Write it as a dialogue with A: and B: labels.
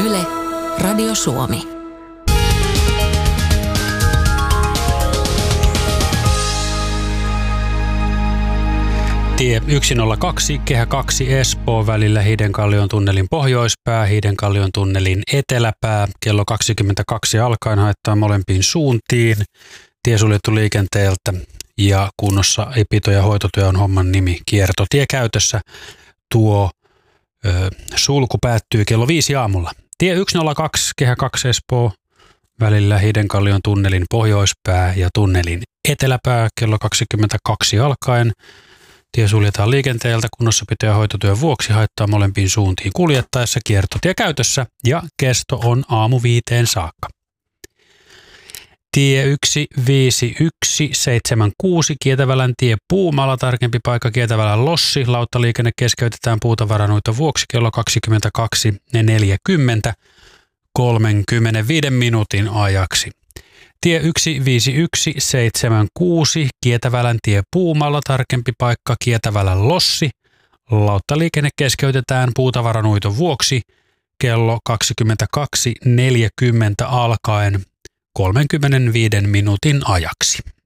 A: Yle, Radio Suomi.
B: Tie 102, Kehä 2 Espoo välillä Hiidenkallion tunnelin pohjoispää, Hiidenkallion tunnelin eteläpää. Kello 22 alkaen haettaa molempiin suuntiin. Tie suljettu liikenteeltä ja kunnossa pito- ja hoitotyö on homman nimi. Kiertotie käytössä. Tuo sulku päättyy kello 5 aamulla. Tie 102, Kehä 2 Espoo välillä Hiidenkallion tunnelin pohjoispää ja tunnelin eteläpää kello 22 alkaen. Tie suljetaan liikenteeltä kunnossapito- ja hoitotyön vuoksi, haittaa molempiin suuntiin kuljettaessa, kiertotie käytössä ja kesto on aamu 5 saakka. Tie 15176 Kietävälän tie Puumala, tarkempi paikka Kietävälän Lossi. Lauttaliikenne keskeytetään puutavaranuita vuoksi kello 22.40 35 minuutin ajaksi. Tie 15176 Kietävälän tie Puumala, tarkempi paikka Kietävälän Lossi. Lauttaliikenne keskeytetään puutavaranuiton vuoksi kello 22.40 alkaen 35 minuutin ajaksi.